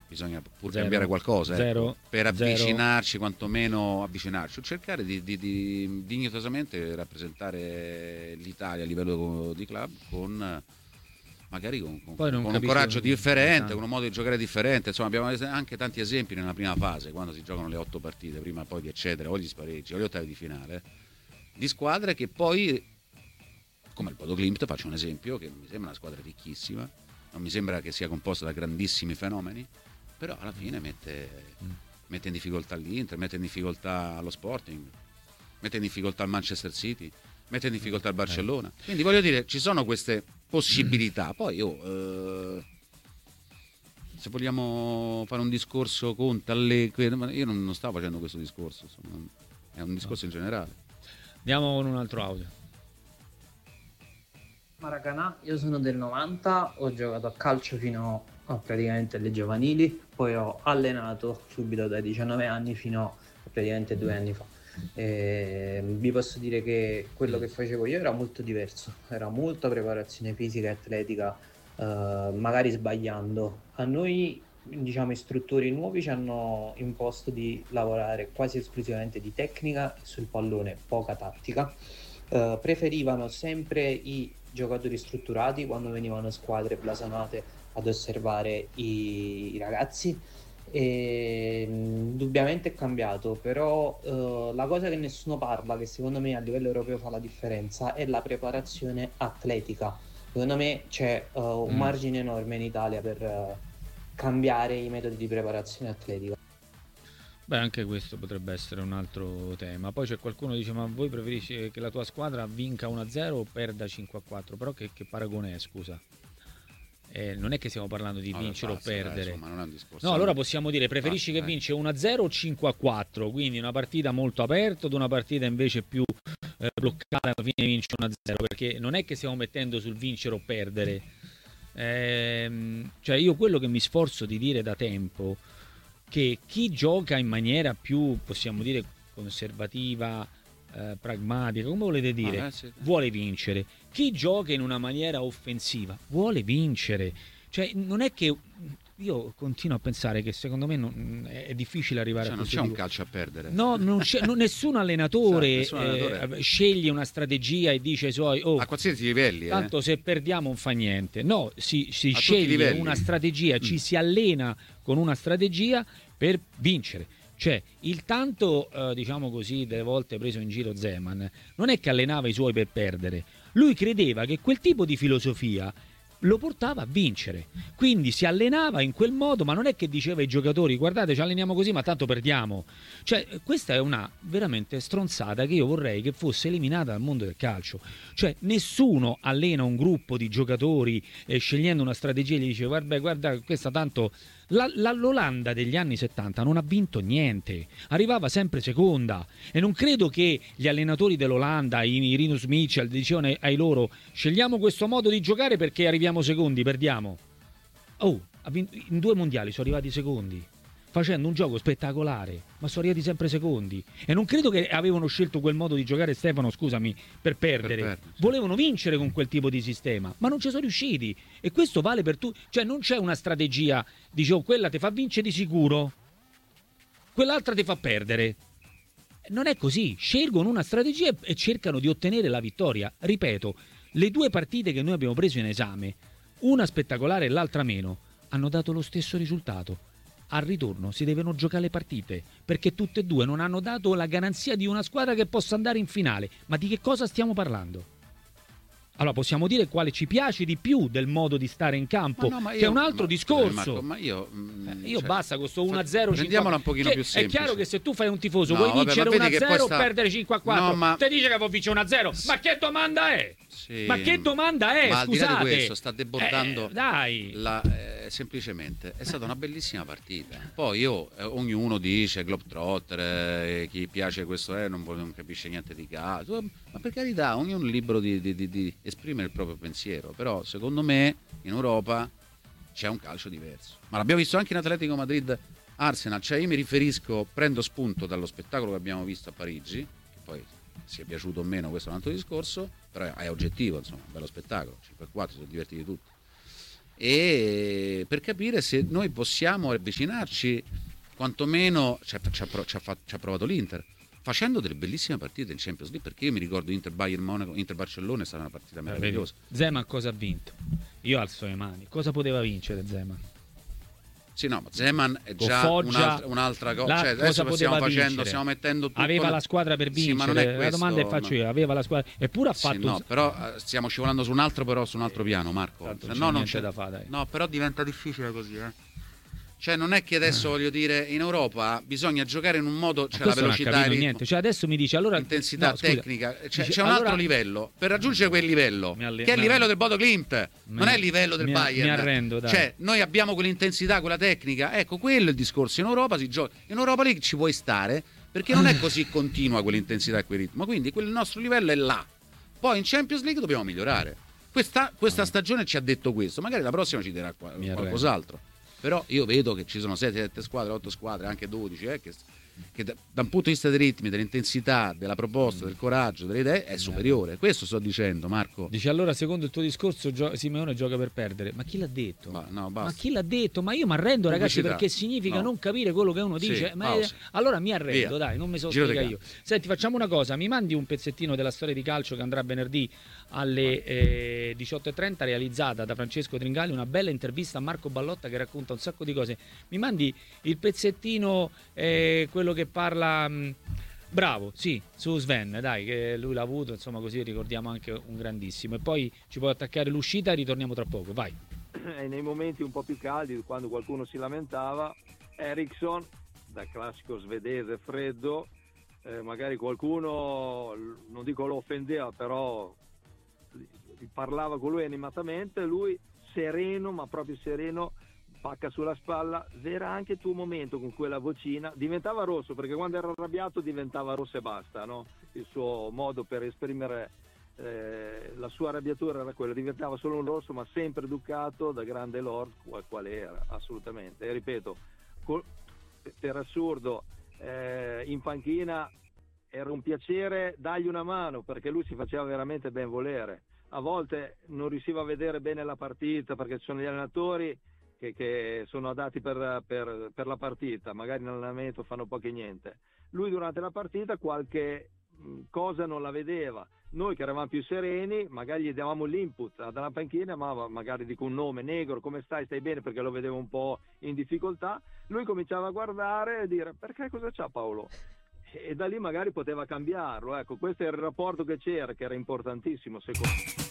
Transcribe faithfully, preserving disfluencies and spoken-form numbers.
bisogna pur Zero. cambiare qualcosa, Zero. ecco, per Zero. avvicinarci, quantomeno avvicinarci, o cercare di, di, di dignitosamente rappresentare l'Italia a livello di club con magari con, con, Poi non con un capisco- coraggio differente, esatto. con un modo di giocare differente. Insomma, abbiamo anche tanti esempi nella prima fase, quando si giocano le otto partite, prima poi di accedere o gli spareggi o gli ottavi di finale, di squadre che poi, come il Bodo Glimt, faccio un esempio, che mi sembra una squadra ricchissima, non mi sembra che sia composta da grandissimi fenomeni, però alla fine mette, mette in difficoltà l'Inter, mette in difficoltà lo Sporting, mette in difficoltà il Manchester City, mette in difficoltà il Barcellona. Quindi voglio dire, ci sono queste possibilità. Poi io, eh, se vogliamo fare un discorso Conte, Allegri, io non, non stavo facendo questo discorso, insomma, è un discorso in generale. Andiamo con un altro audio. Maracanã, io sono del novanta, ho giocato a calcio fino a praticamente alle giovanili, poi ho allenato subito dai diciannove anni fino a praticamente due anni fa. E vi posso dire che quello che facevo io era molto diverso, era molta preparazione fisica e atletica, eh, magari sbagliando. A noi, diciamo, istruttori nuovi ci hanno imposto di lavorare quasi esclusivamente di tecnica sul pallone, poca tattica. Uh, preferivano sempre i giocatori strutturati quando venivano a squadre blasonate ad osservare i, i ragazzi e indubbiamente è cambiato, però uh, la cosa che nessuno parla, che secondo me a livello europeo fa la differenza, è la preparazione atletica. Secondo me c'è uh, un Mm. margine enorme in Italia per uh, cambiare i metodi di preparazione atletica. Beh, anche questo potrebbe essere un altro tema. Poi c'è qualcuno che dice: ma voi preferisci che la tua squadra vinca uno a zero o perda cinque a quattro? Però che, che paragone è, scusa? Eh, non è che stiamo parlando di No, vincere basta, o dai, perdere. insomma, non è un discorso. No, allora possiamo dire: preferisci Basta, che dai. vince uno a zero o cinque a quattro? Quindi una partita molto aperta ad una partita invece più eh, bloccata, alla fine vince uno a zero. Perché non è che stiamo mettendo sul vincere o perdere. Ehm, cioè io quello che mi sforzo di dire da tempo, che chi gioca in maniera più, possiamo dire, conservativa, eh, pragmatica, come volete dire, Ah, eh, sì. vuole vincere. Chi gioca in una maniera offensiva vuole vincere. Cioè non è che io continuo a pensare che secondo me non, è difficile arrivare Cioè, a non questo c'è un tipo. calcio a perdere. No, non c'è, non- nessun allenatore, Esatto, nessun allenatore. eh, sceglie una strategia e dice ai suoi: oh, A qualsiasi livelli, eh. tanto se perdiamo non fa niente. No, si, si A tutti i sceglie livelli. una strategia, Mm. ci si allena con una strategia per vincere. Cioè, il tanto, eh, diciamo così, delle volte preso in giro Zeman, non è che allenava i suoi per perdere. Lui credeva che quel tipo di filosofia lo portava a vincere. Quindi si allenava in quel modo, ma non è che diceva ai giocatori: guardate, ci alleniamo così, ma tanto perdiamo. Cioè, questa è una veramente stronzata che io vorrei che fosse eliminata dal mondo del calcio. Cioè, nessuno allena un gruppo di giocatori eh, scegliendo una strategia e gli dice: guarda, guarda, questa tanto. La, la, L'Olanda degli anni settanta non ha vinto niente, arrivava sempre seconda, e non credo che gli allenatori dell'Olanda, i, i Rinus Michel, dicevano ai, ai loro: scegliamo questo modo di giocare perché arriviamo secondi, perdiamo. Oh, ha vinto, in due mondiali sono arrivati secondi, facendo un gioco spettacolare, ma sono arrivati sempre secondi. E non credo che avevano scelto quel modo di giocare, Stefano, scusami, per perdere. Per perdere, sì. Volevano vincere con quel tipo di sistema, ma non ci sono riusciti. E questo vale per tutti. Cioè non c'è una strategia, dice: oh, quella ti fa vincere di sicuro, quell'altra ti fa perdere. Non è così. Scelgono una strategia e cercano di ottenere la vittoria. Ripeto, le due partite che noi abbiamo preso in esame, una spettacolare e l'altra meno, hanno dato lo stesso risultato. Al ritorno si devono giocare le partite, perché tutte e due non hanno dato la garanzia di una squadra che possa andare in finale. Ma di che cosa stiamo parlando? Allora possiamo dire quale ci piace di più del modo di stare in campo, Ma no, ma che io- è un altro ma- discorso. Marco, ma io, mm, Eh, io cioè, basta con sto uno a fa- zero prendiamola un pochino Cioè, più è semplice. chiaro che se tu fai un tifoso No, vuoi vabbè, vincere ma vedi uno a che zero poi o sta- perdere cinque a quattro, No, ma- te dice che può vincere uno a zero, ma che domanda è? Sì, Ma che domanda è? ma al di là di Scusate. questo sta debordando Eh, dai. la- eh, semplicemente è stata una bellissima partita. Poi io, eh, ognuno dice Globetrotter, eh, chi piace questo è, non, vuole- non capisce niente di calcio, ma per carità, ognuno è libero di, di- di- di esprimere il proprio pensiero, però secondo me in Europa c'è un calcio diverso, ma l'abbiamo visto anche in Atletico Madrid Arsenal. Cioè io mi riferisco, prendo spunto dallo spettacolo che abbiamo visto a Parigi, che poi sia piaciuto o meno, questo è un altro discorso, però è oggettivo, insomma, un bello spettacolo, cinque a quattro, sono divertiti tutti. e per capire se noi possiamo avvicinarci, quantomeno ci ha, ci ha, ci ha, ci ha provato l'Inter facendo delle bellissime partite in Champions League, perché io mi ricordo Inter Bayern Monaco, Inter Barcellona, è stata una partita meravigliosa. Eh, Zeman cosa ha vinto? Io alzo le mani. Cosa poteva vincere Zeman? Sì, no, ma Zeman è già Foggia, un'altra, un'altra co- la, cioè, cosa. Adesso poteva stiamo vincere? facendo, stiamo mettendo tutto aveva la... la squadra per vincere. Sì, ma non è questo, la domanda è faccio no. io, aveva la squadra, eppure ha Sì, fatto no, però eh, stiamo scivolando su un altro, però su un altro piano, Marco. Tanto Se c'è no non niente c'è da fare, dai. No, però diventa difficile così, eh. Cioè non è che adesso voglio dire in Europa bisogna giocare in un modo, c'è la velocità, non ha ritmo, niente. Cioè adesso mi dice allora intensità no, scusa, tecnica, cioè, dice, c'è un allora, altro livello per raggiungere quel livello alle- che è il mi livello arrendo. del Bodo Glimt, non è il livello del mi, Bayern. Mi arrendo, dai. Cioè noi abbiamo quell'intensità, quella tecnica, ecco quello è il discorso. In Europa si gioca, in Europa League ci puoi stare perché non è così continua quell'intensità e quel ritmo, quindi quel nostro livello è là. Poi in Champions League dobbiamo migliorare. Questa, questa stagione ci ha detto questo, magari la prossima ci dirà qual- qualcos'altro. Però io vedo che ci sono sette sette squadre, otto squadre, anche dodici, eh, che, che da, da un punto di vista dei ritmi, dell'intensità, della proposta, del coraggio, delle idee, è superiore. Questo sto dicendo, Marco. Dice allora, secondo il tuo discorso, gio- Simeone gioca per perdere. Ma chi l'ha detto? Ma, no, ma chi l'ha detto? Ma io mi arrendo, ragazzi, Pubblicità. perché significa No. non capire quello che uno Sì, dice. Ma pausa. allora mi arrendo, Via. dai, non mi so Giro di spiega io. Senti, facciamo una cosa: mi mandi un pezzettino della storia di calcio che andrà venerdì alle eh, diciotto e trenta, realizzata da Francesco Tringali, una bella intervista a Marco Ballotta che racconta un sacco di cose. Mi mandi il pezzettino, eh, quello che parla mh, bravo, sì, su Sven, dai, che lui l'ha avuto, insomma, così ricordiamo anche un grandissimo. E poi ci puoi attaccare l'uscita e ritorniamo tra poco, vai. E nei momenti un po' più caldi, quando qualcuno si lamentava, Eriksson, da classico svedese freddo, eh, magari qualcuno, non dico lo offendeva, però parlava con lui animatamente, lui sereno, ma proprio sereno, pacca sulla spalla. Era anche il tuo momento con quella vocina, diventava rosso, perché quando era arrabbiato diventava rosso e basta, no? Il suo modo per esprimere eh, la sua arrabbiatura era quella, diventava solo un rosso, ma sempre educato da grande lord qual, quale era, assolutamente. E ripeto, col, per assurdo, eh, in panchina era un piacere dargli una mano, perché lui si faceva veramente ben volere. A volte non riusciva a vedere bene la partita perché ci sono gli allenatori che, che sono adatti per, per, per la partita, magari in allenamento fanno poco e niente. Lui durante la partita qualche mh, cosa non la vedeva. Noi che eravamo più sereni magari gli davamo l'input dalla panchina, ma magari dico un nome: Negro, come stai? Stai bene? Perché lo vedevo un po' in difficoltà. Lui cominciava a guardare e dire: perché cosa c'ha Paolo? E da lì magari poteva cambiarlo. Ecco, questo è il rapporto che c'era, che era importantissimo secondo me.